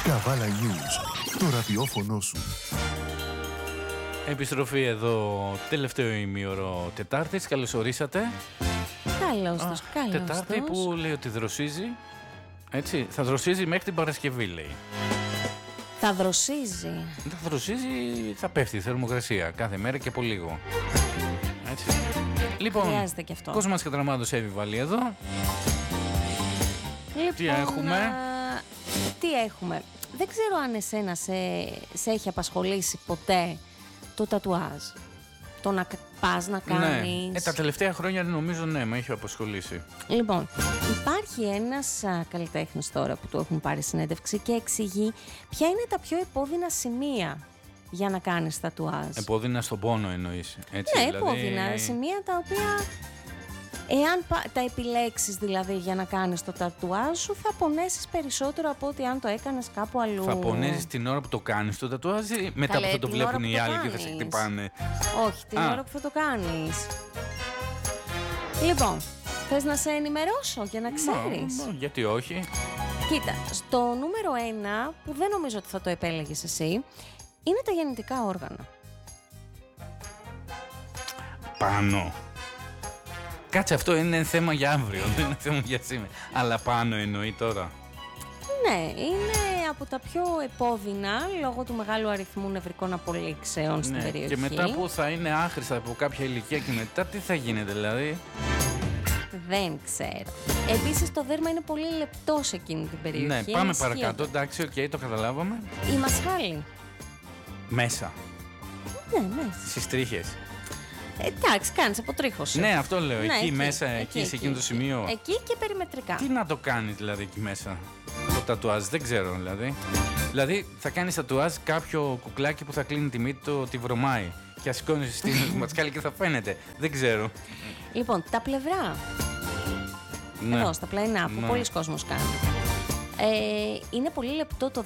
Καβάλα News, το ραδιόφωνο σου. Επιστροφή εδώ, τελευταίο ημίωρο Τετάρτης. Καλώς ορίσατε. Καλώς τους, καλώς Τετάρτη τους. που λέει ότι δροσίζει. Έτσι, θα δροσίζει μέχρι την Παρασκευή, λέει. Θα δροσίζει. Θα δροσίζει, θα πέφτει η θερμοκρασία κάθε μέρα και από λίγο. Έτσι. Λοιπόν, Χρειάζεται και αυτό. Κώστας Κατραμάδος, Εύη Βαλή εδώ. Λοιπόν, Τι έχουμε? Τι έχουμε. Δεν ξέρω αν εσένα σε έχει απασχολήσει ποτέ το τατουάζ. Το να πας να κάνεις. Ναι, τα τελευταία χρόνια νομίζω ναι, με έχει απασχολήσει. Λοιπόν, υπάρχει ένας καλλιτέχνης τώρα που του έχουν πάρει συνέντευξη και εξηγεί ποια είναι τα πιο επώδυνα σημεία για να κάνεις τατουάζ. Επώδυνα στον πόνο εννοείς. Έτσι, Ναι, δηλαδή... επώδυνα σημεία τα οποία, εάν τα επιλέξεις δηλαδή για να κάνεις το τατουάζ σου, θα πονέσεις περισσότερο από ότι αν το έκανες κάπου αλλού. Θα πονέσεις την ώρα που το κάνεις το τατουάζ ή μετά που θα το βλέπουν οι άλλοι και θα σε χτυπάνε? Όχι, την ώρα που θα το κάνεις. Λοιπόν, θες να σε ενημερώσω για να ξέρεις? Γιατί όχι. Κοίτα, στο νούμερο 1, που δεν νομίζω ότι θα το επέλεγες εσύ, είναι τα γεννητικά όργανα. Πάνω. Κάτσε, αυτό είναι θέμα για αύριο, δεν είναι θέμα για σήμερα. Αλλά πάνω εννοεί τώρα. Ναι, είναι από τα πιο επώδυνα λόγω του μεγάλου αριθμού νευρικών απολύξεων στην περιοχή. Και μετά που θα είναι άχρηστα από κάποια ηλικία και μετά τι θα γίνεται δηλαδή? Δεν ξέρω. Επίσης το δέρμα είναι πολύ λεπτό σε εκείνη την περιοχή. Ναι, πάμε παρακάτω. Εντάξει, οκ, το καταλάβαμε. Η μασχάλη. Μέσα. Ναι, μέσα. Στις τρίχες. Εντάξει, κάνεις αποτρίχωση. Ναι, αυτό λέω. Ναι, εκεί μέσα, εκεί σε εκείνο το σημείο. Εκεί και περιμετρικά. Τι να το κάνεις δηλαδή εκεί μέσα? Το τατουάζ, δεν ξέρω δηλαδή. Δηλαδή θα κάνεις τατουάζ κάποιο κουκλάκι που θα κλείνει τη μύτη του, τη βρωμάει. Και ας σηκώνεις στην ματσκάλη και θα φαίνεται. Δεν ξέρω. Λοιπόν, τα πλευρά. Ναι. Εδώ, στα πλαϊνά, που Ναι. πολλοί κόσμος κάνει. Είναι πολύ λεπτό το